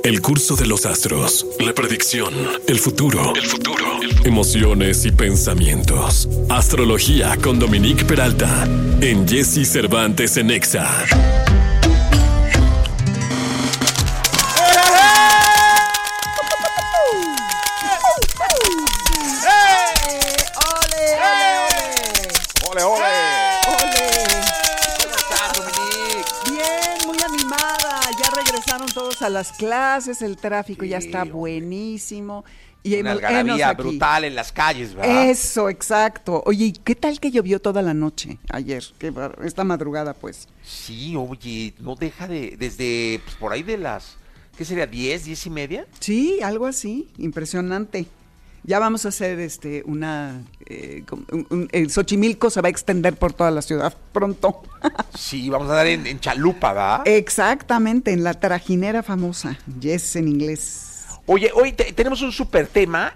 El curso de los astros, la predicción, el futuro, emociones y pensamientos. Astrología con Dominique Peralta en Jesse Cervantes en Exa. A las clases, el tráfico ya está buenísimo. Y una algarabía brutal en las calles, ¿verdad? Eso, exacto. Oye, ¿y qué tal que llovió toda la noche ayer? Esta madrugada, pues. Sí, oye, no deja desde pues, por ahí de las, ¿qué sería? ¿10 y media? Sí, algo así, impresionante. Ya vamos a hacer el Xochimilco se va a extender por toda la ciudad pronto. Sí, vamos a dar en Chalupa, ¿verdad? Exactamente, en la trajinera famosa, Yes en inglés. Oye, hoy tenemos un súper tema